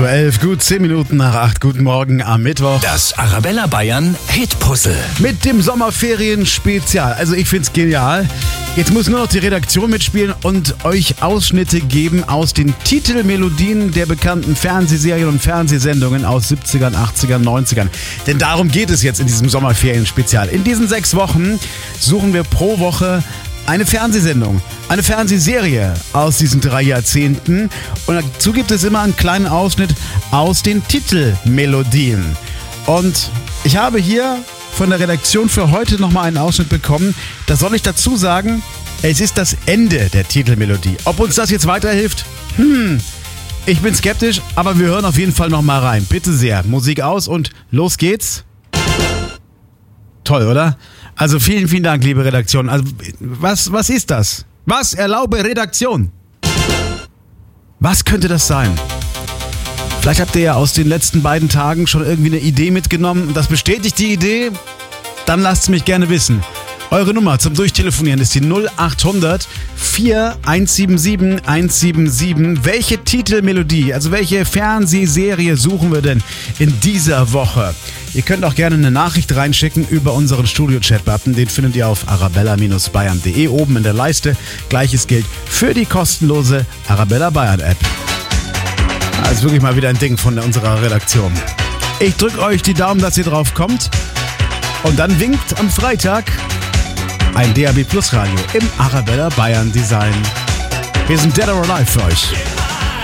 8:11 Uhr, gut 10 Minuten nach 8. Guten Morgen am Mittwoch. Das Arabella Bayern Hit-Puzzle. Mit dem Sommerferien-Spezial. Also ich find's genial. Jetzt muss nur noch die Redaktion mitspielen und euch Ausschnitte geben aus den Titelmelodien der bekannten Fernsehserien und Fernsehsendungen aus 70ern, 80ern, 90ern. Denn darum geht es jetzt in diesem Sommerferien-Spezial. In diesen 6 Wochen suchen wir pro Woche eine Fernsehsendung, eine Fernsehserie aus diesen 3 Jahrzehnten. Und dazu gibt es immer einen kleinen Ausschnitt aus den Titelmelodien. Und ich habe hier von der Redaktion für heute nochmal einen Ausschnitt bekommen. Da soll ich dazu sagen, es ist das Ende der Titelmelodie. Ob uns das jetzt weiterhilft? Ich bin skeptisch, aber wir hören auf jeden Fall nochmal rein. Bitte sehr, Musik aus und los geht's. Toll, oder? Also vielen, vielen Dank, liebe Redaktion. Also was ist das? Was erlaube Redaktion? Was könnte das sein? Vielleicht habt ihr ja aus den letzten beiden Tagen schon irgendwie eine Idee mitgenommen. Das bestätigt die Idee? Dann lasst es mich gerne wissen. Eure Nummer zum Durchtelefonieren ist die 0800 4177 177. Welche Titelmelodie, also welche Fernsehserie suchen wir denn in dieser Woche? Ihr könnt auch gerne eine Nachricht reinschicken über unseren Studio-Chat-Button. Den findet ihr auf arabella-bayern.de oben in der Leiste. Gleiches gilt für die kostenlose Arabella Bayern-App. Das ist wirklich mal wieder ein Ding von unserer Redaktion. Ich drücke euch die Daumen, dass ihr drauf kommt. Und dann winkt am Freitag ein DAB+ Radio im Arabella Bayern Design. Wir sind Dead or Alive für euch.